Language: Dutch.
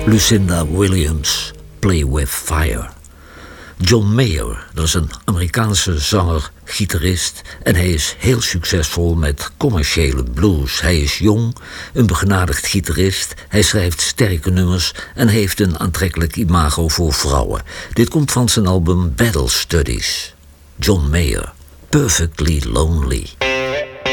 Lucinda Williams, Play With Fire. John Mayer, dat is een Amerikaanse zanger, gitarist en hij is heel succesvol met commerciële blues. Hij is jong, een begenadigd gitarist, hij schrijft sterke nummers en heeft een aantrekkelijk imago voor vrouwen. Dit komt van zijn album Battle Studies. John Mayer, Perfectly Lonely.